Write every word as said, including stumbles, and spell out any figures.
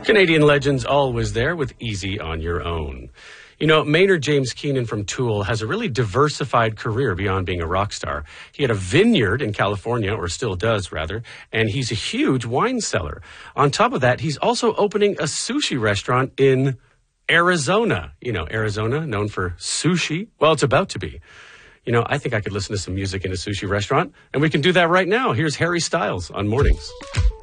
Canadian legends always there with Easy on Your Own. You know, Maynard James Keenan from Tool has a really diversified career beyond being a rock star. He had a vineyard in California, or still does, rather, and he's a huge wine seller. On top of that, he's also opening a sushi restaurant in Arizona. You know, Arizona, known for sushi. Well, it's about to be. You know, I think I could listen to some music in a sushi restaurant, and we can do that right now. Here's Harry Styles on Mornings.